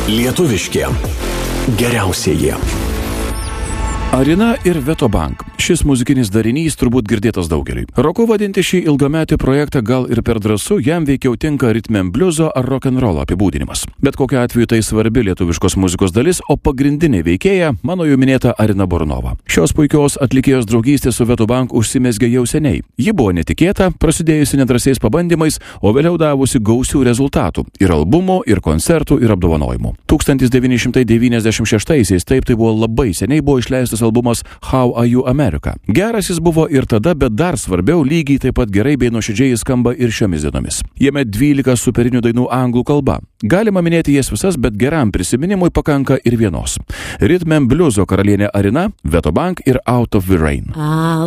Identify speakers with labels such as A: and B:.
A: Lietuviški. Geriausieji.
B: Arina ir Veto Bank. Šis muzikinis darinys turbūt girdėtas daugeliui. Roku vadinti šį ilgametį projektą gal ir per drąsu, jam veikiau tinka ritmėm bliuzo ar rock'n'rollo apibūdinimas. Bet kokiu atveju tai svarbi lietuviškos muzikos dalis, o pagrindinė veikėja mano jau minėta Arina Borunova. Šios puikios atlikėjos draugystė su Veto Bank užsimezgė jau seniai. Ji buvo netikėta, prasidėjusi nedrąsiais pabandymais, o vėliau davusi gausių rezultatų - ir albumų, ir koncertų, ir apdovanojimų. 1996-aisiais, taip tai buvo labai seniai, buvo išleistas albumas How Are You America. Geras jis buvo ir tada, bet dar svarbiau, lygiai taip pat gerai bei nuoširdžiai jis skamba ir šiomis dienomis. Jame 12 superinių dainų anglų kalba. Galima minėti jas visas, bet geram prisiminimui pakanka ir vienos. Ritmėm bliuzo karalienė Arina, Veto Bank ir Out of the Rain.